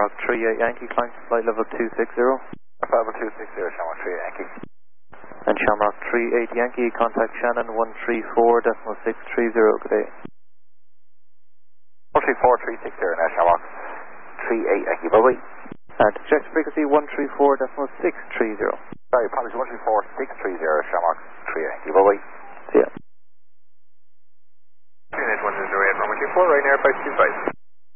Shamrock 38 Yankee, climb to flight level 260. Flight level 260, Shamrock 38 Yankee. And Shamrock 38 Yankee, contact Shannon 134.630, good day. 134.360 now, Shamrock 38 Yankee, bye-bye. And check frequency 134.630. Sorry, apologies, 134.630, Shamrock 38 Yankee, bye-bye. See ya. Unit 108, Roman 24, Ryanair 525.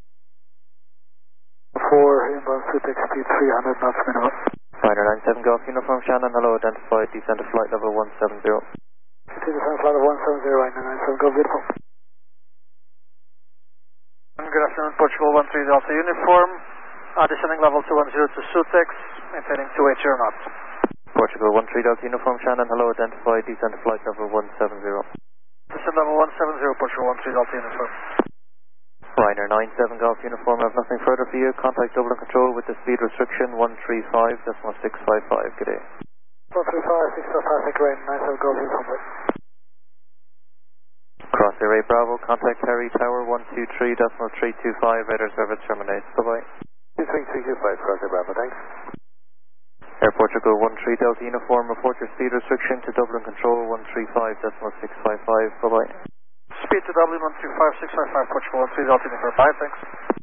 4, inbound Sutex speed 300 knots minimum. Ryanair 97 Golf Uniform Shannon, hello, identified, descend to flight level 170. Continue to flight level 170, Ryanair 97 Golf Uniform. Good afternoon, Portugal 13 Delta Uniform. Descending level 210 to Sutex, maintaining 280 knots. Portugal 13 Delta Uniform Shannon, hello, identified, descend to flight level 170. Descend level 170, Portugal 13 Delta Uniform. Ryanair 97 Golf Uniform, I have nothing further for you. Contact Dublin Control with the speed restriction 135.655, good day. 135.655, thank you, Ryanair 97 Golf Uniform. Cross Air A Bravo, contact Harry Tower 123.325, radar service terminates, bye-bye. 23325, Cross Air Bravo, thanks. Air Portugal 13 Delta Uniform, report your speed restriction to Dublin Control 135.655, bye-bye. Speed to Dublin 135.655, Portugal 13 Delta Uniform, bye, thanks.